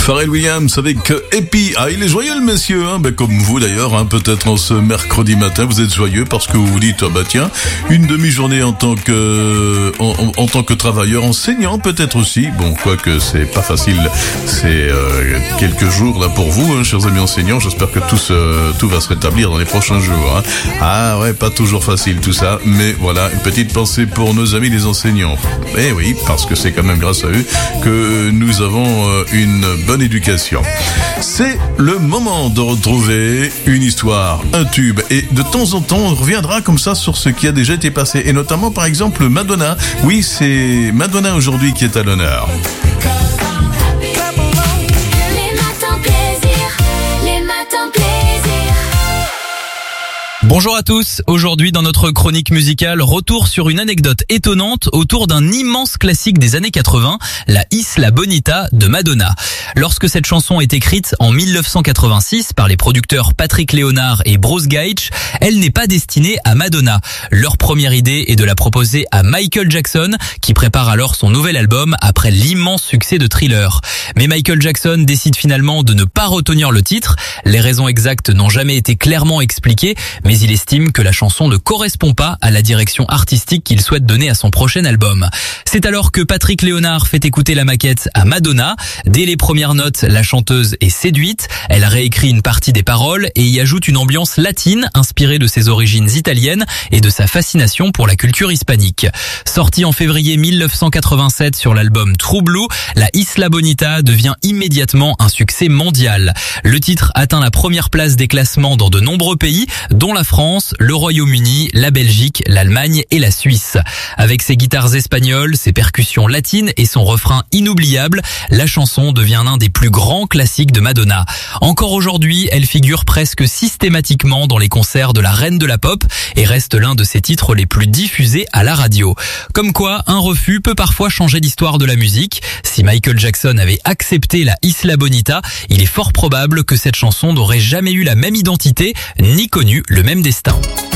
Pharrell Williams avec Happy. Ah, il est joyeux le monsieur, hein, comme vous d'ailleurs, hein, peut-être en ce mercredi matin, vous êtes joyeux parce que vous vous dites, tiens, une demi-journée en tant que travailleur, enseignant peut-être aussi. Bon, quoique c'est pas facile, c'est quelques jours là pour vous, hein, chers amis enseignants. J'espère que tout va se rétablir dans les prochains jours. Hein. Ah ouais, pas toujours facile tout ça, mais voilà, une petite pensée pour nos amis les enseignants. Eh oui, parce que c'est quand même grâce à eux que nous avons une bonne éducation. C'est le moment de retrouver une histoire, un tube, et de temps en temps on reviendra comme ça sur ce qui a déjà été passé, et notamment par exemple Madonna. Oui, c'est Madonna aujourd'hui qui est à l'honneur. Bonjour à tous, aujourd'hui dans notre chronique musicale, retour sur une anecdote étonnante autour d'un immense classique des années 80, la Isla Bonita de Madonna. Lorsque cette chanson est écrite en 1986 par les producteurs Patrick Léonard et Bruce Gaich, elle n'est pas destinée à Madonna. Leur première idée est de la proposer à Michael Jackson, qui prépare alors son nouvel album après l'immense succès de Thriller. Mais Michael Jackson décide finalement de ne pas retenir le titre. Les raisons exactes n'ont jamais été clairement expliquées, mais il estime que la chanson ne correspond pas à la direction artistique qu'il souhaite donner à son prochain album. C'est alors que Patrick Léonard fait écouter la maquette à Madonna. Dès les premières notes, la chanteuse est séduite. Elle réécrit une partie des paroles et y ajoute une ambiance latine inspirée de ses origines italiennes et de sa fascination pour la culture hispanique. Sortie en février 1987 sur l'album True Blue, la Isla Bonita devient immédiatement un succès mondial. Le titre atteint la première place des classements dans de nombreux pays, dont la France, le Royaume-Uni, la Belgique, l'Allemagne et la Suisse. Avec ses guitares espagnoles, ses percussions latines et son refrain inoubliable, la chanson devient l'un des plus grands classiques de Madonna. Encore aujourd'hui, elle figure presque systématiquement dans les concerts de la reine de la pop et reste l'un de ses titres les plus diffusés à la radio. Comme quoi, un refus peut parfois changer l'histoire de la musique. Si Michael Jackson avait accepté la Isla Bonita, il est fort probable que cette chanson n'aurait jamais eu la même identité, ni connu le même destin.